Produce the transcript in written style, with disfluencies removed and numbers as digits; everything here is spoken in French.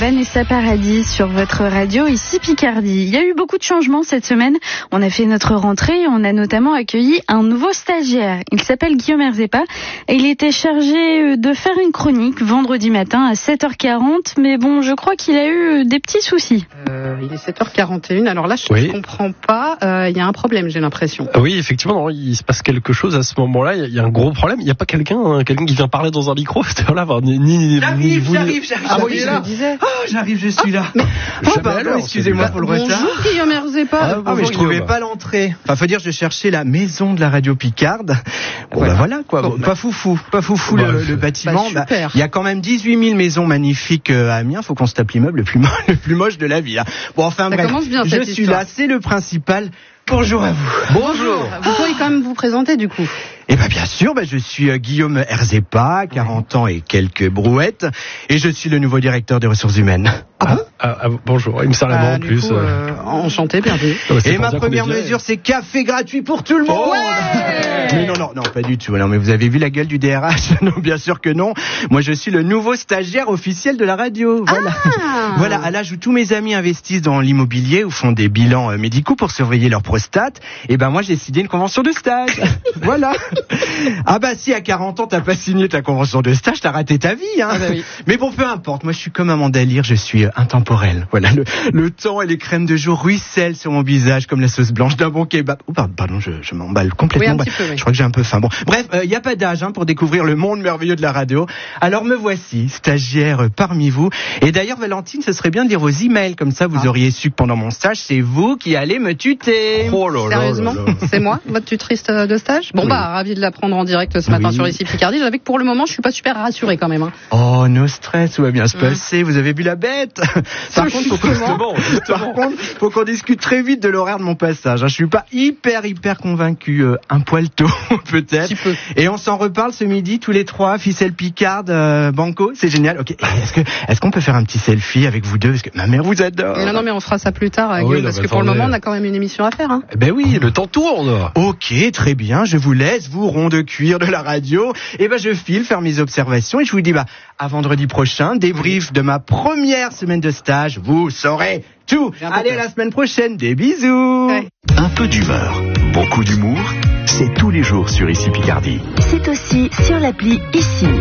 Vanessa Paradis sur votre radio, ici Picardie. Il y a eu beaucoup de changements cette semaine. On a fait notre rentrée et on a notamment accueilli un nouveau stagiaire. Il s'appelle Guillaume Herzepa et il était chargé de faire une chronique vendredi matin à 7h40. Mais bon, je crois qu'il a eu des petits soucis. Il est 7h41. Alors là, je ne comprends pas. Il y a un problème, j'ai l'impression. Oui, effectivement, non, il se passe quelque chose à ce moment-là. Il y a un gros problème. Il n'y a pas quelqu'un qui vient parler dans un micro. J'arrive. Ah oui, je le disais. Oh, j'arrive, je suis là. Pardon, excusez-moi pour le retard. Bonjour Guillaume Herzepa. Mais je trouvais pas l'entrée. Enfin, faut dire, je cherchais la maison de la radio Picarde. Voilà quoi. Bon, pas foufou le bâtiment. Super. Il y a quand même 18 000 maisons magnifiques à Amiens. Faut qu'on se tape l'immeuble le plus moche de la ville. Bon, enfin bref. Commence bien, je suis là, c'est le principal. Bonjour à vous. Bonjour. Vous pourriez quand même vous présenter du coup. Eh ben bien sûr, je suis Guillaume Herzepa, 40 ans et quelques brouettes, et je suis le nouveau directeur des ressources humaines. Bonjour, il me sert la main en plus. Enchanté, bienvenue. Et ma première mesure, c'est café gratuit pour tout le monde. Mais non, pas du tout. Non, mais vous avez vu la gueule du DRH? Non, bien sûr que non. Moi, je suis le nouveau stagiaire officiel de la radio. Voilà. Voilà, à l'âge où tous mes amis investissent dans l'immobilier ou font des bilans médicaux pour surveiller leur prostate, et ben moi, j'ai signé une convention de stage. Voilà. Ah bah si à 40 ans t'as pas signé ta convention de stage, t'as raté ta vie hein. Oui. Mais bon, peu importe, moi je suis comme Amanda Lear, je suis intemporel. Voilà, le temps et les crèmes de jour ruissellent sur mon visage comme la sauce blanche d'un bon kebab. Oh pardon, je m'emballe complètement. Oui, un petit peu, oui. Je crois que j'ai un peu faim. Bon, bref, y a pas d'âge pour découvrir le monde merveilleux de la radio. Alors me voici, stagiaire parmi vous. Et d'ailleurs Valentine, ce serait bien de dire vos emails, comme ça vous auriez su que pendant mon stage, c'est vous qui allez me tuter. Oh là là. Sérieusement, c'est moi, votre tutrice de stage. Bon ravi de l'apprendre en direct ce matin sur ici Picardie. J'avais que pour le moment, je suis pas super rassurée quand même. Oh, no stress, tout va bien se passer. Vous avez bu la bête. Par contre, faut qu'on discute très vite de l'horaire de mon passage. Je suis pas hyper convaincu. Un poil tôt, peut-être. Petit peu. Et on s'en reparle ce midi, tous les trois, ficelle Picarde, Banco. C'est génial. Ok. Est-ce qu'on peut faire un petit selfie avec vous deux? Parce que ma mère vous adore. Non, mais on fera ça plus tard, Guillaume, parce que pour le moment, on a quand même une émission à faire. Hein. Ben oui, le temps tourne. Ok, très bien. Je vous laisse, vous rond de cuir de la radio. Et je file faire mes observations et je vous dis à vendredi prochain, débrief de ma première semaine de stage. Vous saurez tout. Allez, à la semaine prochaine. Des bisous. Ouais. Un peu d'humeur, beaucoup d'humour, c'est tous les jours sur Ici Picardie. C'est aussi sur l'appli Ici.